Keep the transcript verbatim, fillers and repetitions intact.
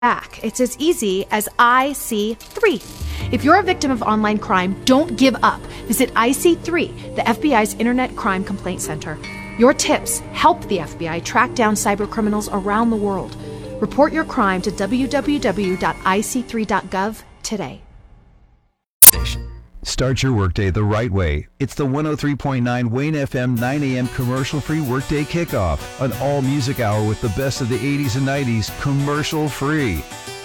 back. It's as easy as I C three. If you're a victim of online crime, don't give up. Visit I C three, the F B I's Internet Crime Complaint Center. Your tips help the F B I track down cybercriminals around the world. Report your crime to w w w dot i c three dot gov today. Start your workday the right way. It's the one oh three point nine Wayne F M nine a.m. commercial-free workday kickoff. An all-music hour with the best of the eighties and nineties commercial-free.